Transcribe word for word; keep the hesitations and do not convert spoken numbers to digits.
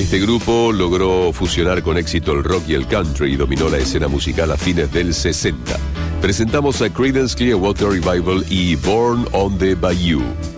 Este grupo logró fusionar con éxito el rock y el country y dominó la escena musical a fines del sesenta. Presentamos a Creedence Clearwater Revival y Born on the Bayou.